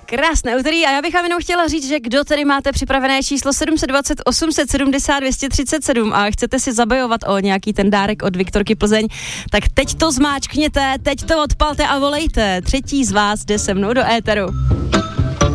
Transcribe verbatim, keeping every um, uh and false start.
Krásné úterý a já bych vám jenom chtěla říct, že kdo tedy máte připravené číslo sedm set dvacet, osm set sedmdesát, dvě stě třicet sedm a chcete si zabojovat o nějaký ten dárek od Viktorky Plzeň, tak teď to zmáčkněte, teď to odpalte a volejte. Třetí z vás jde se mnou do éteru.